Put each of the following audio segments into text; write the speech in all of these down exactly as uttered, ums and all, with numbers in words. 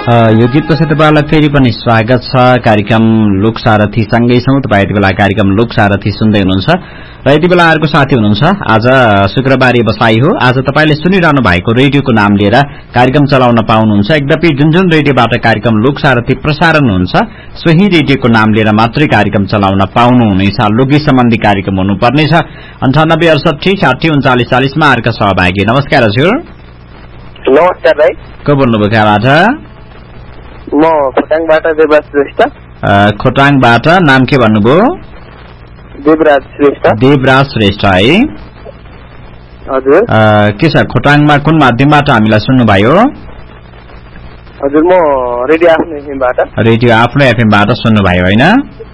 यो गीतपछि तपाईँलाई फेरि पनि स्वागत छ कार्यक्रम लोकसारथी सँगै छौं। तपाईँ यति बेला कार्यक्रम लोकसारथी सुन्दै हुनुहुन्छ र यति बेला अर्को साथी हुनुहुन्छ। आज शुक्रबारे बसाई हो। आज तपाईँले सुनिरहनु भएको रेडियोको नाम लिएर कार्यक्रम चलाउन पाउनुहुन्छ। यद्यपि जुन जुन रेडियोबाट कार्यक्रम लोकसारथी प्रसारण हुन्छ सोही रेडियोको नाम लिएर मात्रै कार्यक्रम चलाउन पाउनुहुनेछ। लोकगीत सम्बन्धी कार्यक्रम हुनुपर्नेछ। अन्ठानब्बे अडसठी साठी उन्चालिस चालिसमा अर्का सहभागी। नमस्कार हजुर। नमस्कार भाइ। को बोल्नुभयो कहाँबाट? म खोटाङबाट देवराज श्रेष्ठ। खोटाङबाट नाम के भन्नुभयो? देवराज श्रेष्ठ। देवराज श्रेष्ठ है हजुर। के छ खोटाङमा कुन माध्यमबाट हामीलाई सुन्नुभयो? हजुर म रेडियो आफ्नो एफएमबाट। रेडियो आफ्नो एफएमबाट सुन्नुभयो हैन?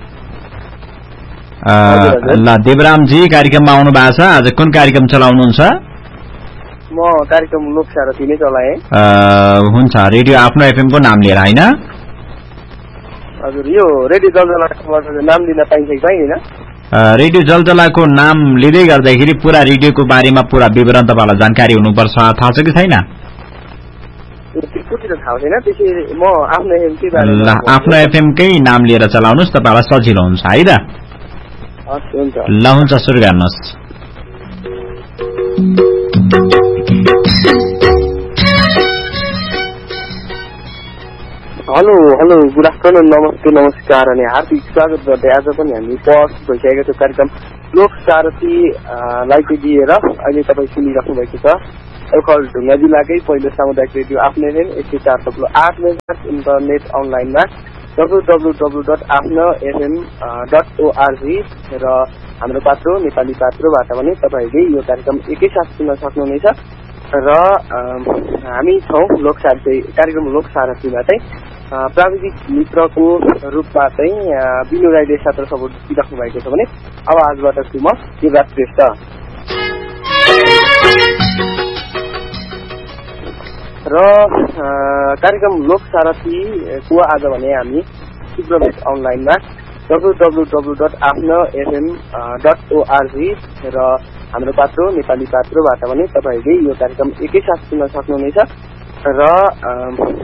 ल देवरामजी कार्यक्रममा आउनु भएको छ। आज कुन कार्यक्रम चलाउनुहुन्छ? म कार्यक्रम लोकसारथी नै चलाएँ। हुन्छ रेडियो आफ्नो एफएमको नाम लिएर हैन? हजुर यो रेडियो जलजलाबाट नाम लिन पाइन्छ कि पाइँदैन? रेडियो जलजलाको नाम लिँदै गर्दाखेरि पुरा रेडियोको बारेमा पुरा विवरण तपाईँलाई जानकारी हुनुपर्छ। थाहा छ कि छैन? त्यति त थाहा छैन। त्यसैले म आफ्नो एफएमकै ल आफ्नो एफएमकै नाम लिएर चलाउनुहोस्, तपाईँलाई सजिलो हुन्छ है त? हुन्छ। ल हुन्छ सुरु गर्नुहोस्। हेलो हेलो गुड आफ्टरनुन, नमस्ते नमस्कार अनि हार्दिक स्वागत गर्दै आज पनि हामी उपस्थित भइसकेका छौँ कार्यक्रम लोकसारथीलाई लिएर। अहिले तपाईँ सुनिराख्नु भएको छ एलखल ढुङ्गा जिल्लाकै पहिलो सामुदायिक रेडियो आफ्नो एफएम एक सय चार तब्लो आठ मेगाहर्ज इन्टरनेट अनलाइनमा डब्लु डब्लु डब्लु डट आफ्नो एफएम डट ओआरजी र हाम्रो पात्रो नेपाली पात्रोबाट पनि तपाईँले यो कार्यक्रम एकैसाथ सुन्न सक्नुहुनेछ। र हामी छौँ लोकसारथी कार्यक्रम लोकसारथीमा चाहिँ प्राविधिक मित्रको रूपमा चाहिँ बिनु राईले सात्र सपोर्ट दिइराख्नु भएको छ भने आवाजबाट छु म देवराज श्रेष्ठ। र कार्यक्रम लोकसारथीको आज भने हामी इन्टरनेट अनलाइनमा डब्लु डब्लु डब्लु डट आफ्नो एफएम डट ओआरजी र हाम्रो पात्रो नेपाली पात्रोबाट पनि तपाईँले यो कार्यक्रम एकैसाथ सुन्न सक्नुहुनेछ। र